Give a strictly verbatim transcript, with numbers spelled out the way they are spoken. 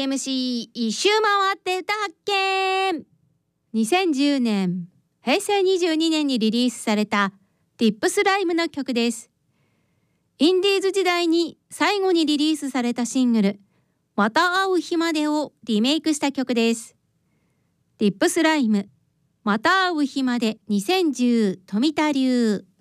エムシー 一周回って歌発見。にせんじゅうねん、へいせいにじゅうにねんにリリースされたディップスライムの曲です。インディーズ時代に最後にリリースされたシングルまた会う日までをリメイクした曲です。ディップスライムまた会う日までにせんじゅう富田流。